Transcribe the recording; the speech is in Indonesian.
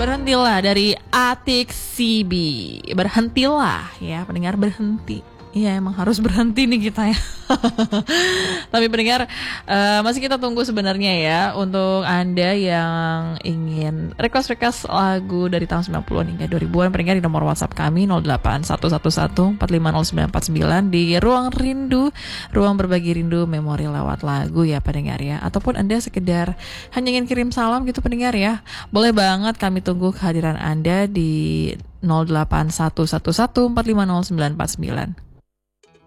Berhentilah dari Atik Sibi. Berhentilah ya pendengar, berhenti. Iya emang harus berhenti nih kita ya. Tapi pendengar masih kita tunggu sebenarnya ya untuk Anda yang ingin request lagu dari tahun 90-an hingga 2000-an, pendengar di nomor WhatsApp kami 08111450949 di Ruang Rindu, ruang berbagi rindu memori lewat lagu ya pendengar ya. Ataupun Anda sekedar hanya ingin kirim salam gitu pendengar ya. Boleh banget, kami tunggu kehadiran Anda di 08111450949.